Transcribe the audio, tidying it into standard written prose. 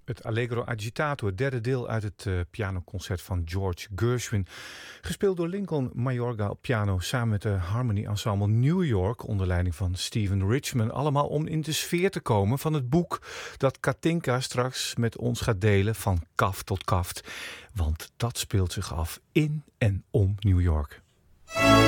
Het Allegro agitato, het derde deel uit het pianoconcert van George Gershwin. Gespeeld door Lincoln Mayorga op piano samen met de Harmony Ensemble New York onder leiding van Stephen Richman. Allemaal om in de sfeer te komen van het boek dat Katinka straks met ons gaat delen van kaft tot kaft. Want dat speelt zich af in en om New York.